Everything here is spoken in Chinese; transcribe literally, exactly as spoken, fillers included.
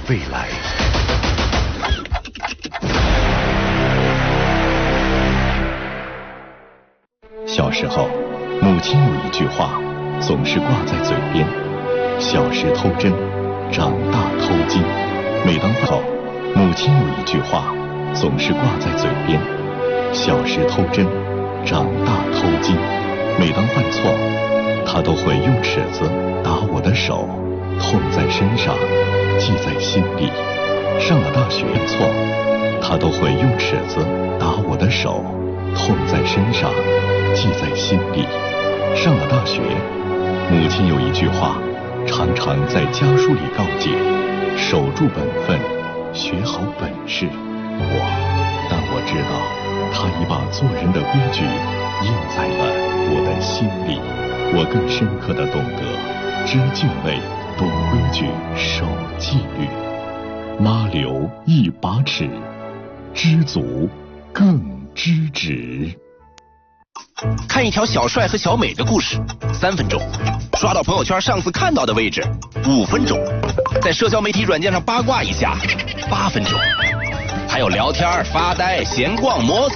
未来。小时候，母亲有一句话总是挂在嘴边：小时偷针，长大偷金。每当饭后，母亲有一句话总是挂在嘴边：小时偷针，长大偷金。每当犯错，她都会用尺子打我的手，痛在身上，记在心里。上了大学错，她都会用尺子打我的手，痛在身上，记在心里。上了大学，母亲有一句话常常在家书里告诫：守住本分，学好本事。我，但我知道，她已把做人的规矩印在了我的心里。我更深刻地懂得，知敬畏，懂规矩，守纪律。妈留一把尺，知足更知止。 看一条小帅和小美的故事，三分钟；刷到朋友圈上次看到的位置，五分钟；在社交媒体软件上八卦一下，八分钟；还有聊天、发呆、闲逛、摸索。